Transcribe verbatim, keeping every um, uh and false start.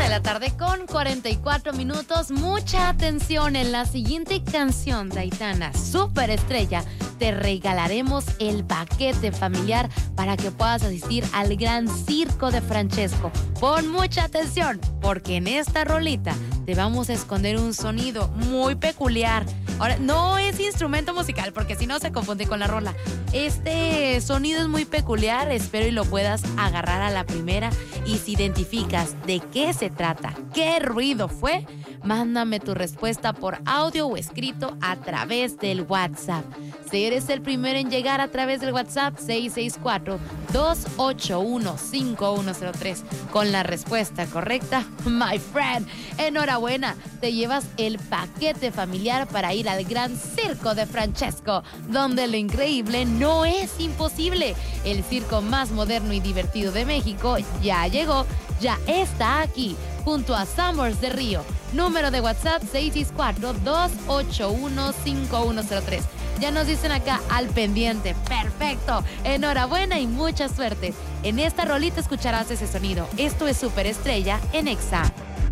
la tarde con cuarenta y cuatro minutos. Mucha atención, en la siguiente canción de Aitana, Superestrella, te regalaremos el paquete familiar para que puedas asistir al gran circo de Francesco. Pon mucha atención, porque en esta rolita te vamos a esconder un sonido muy peculiar. Ahora, no es instrumento musical, porque si no se confunde con la rola. Este sonido es muy peculiar, espero y lo puedas agarrar a la primera. Y si identificas de qué se trata, qué ruido fue, mándame tu respuesta por audio o escrito a través del WhatsApp. Si eres el primero en llegar a través del WhatsApp, seis seis cuatro, dos ocho uno, cinco uno cero tres con la respuesta correcta, my friend, enhorabuena, te llevas el paquete familiar para ir al gran circo de Francesco, donde lo increíble no es imposible. El circo más moderno y divertido de México ya llegó, ya está aquí, junto a Summers de Río. Número de WhatsApp seis seis cuatro, dos ocho uno, cinco uno cero tres. Ya nos dicen acá, al pendiente. Perfecto, enhorabuena y mucha suerte. En esta rolita escucharás ese sonido. Esto es Superestrella en Exa.